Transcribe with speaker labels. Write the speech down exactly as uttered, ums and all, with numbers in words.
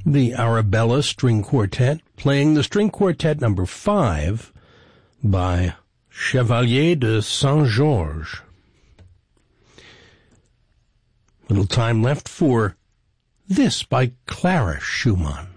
Speaker 1: the Arabella String Quartet, playing the String Quartet number five by Chevalier de Saint-Georges. Little time left for this by Clara Schumann.